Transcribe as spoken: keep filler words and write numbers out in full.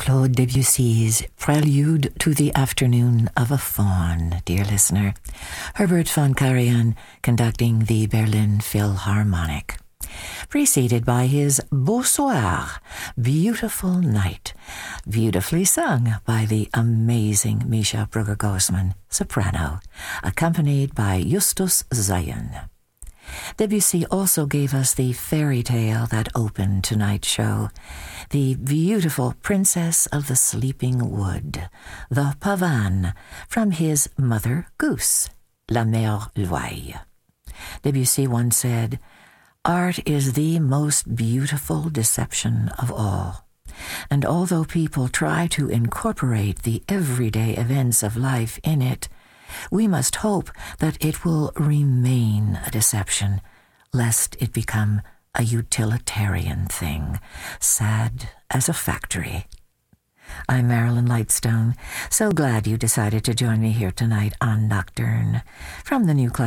Claude Debussy's Prelude to the Afternoon of a Faun, dear listener. Herbert von Karajan conducting the Berlin Philharmonic. Preceded by his Beau Soir, Beautiful Night, beautifully sung by the amazing Misha Brugger-Gosman, soprano, accompanied by Justus Zion. Debussy also gave us the fairy tale that opened tonight's show, the beautiful Princess of the Sleeping Wood, the Pavane, from his Mother Goose, La Mère L'Oie. Debussy once said, "Art is the most beautiful deception of all, and although people try to incorporate the everyday events of life in it, we must hope that it will remain a deception, lest it become a utilitarian thing, sad as a factory." I'm Marilyn Lightstone, so glad you decided to join me here tonight on Nocturne from the New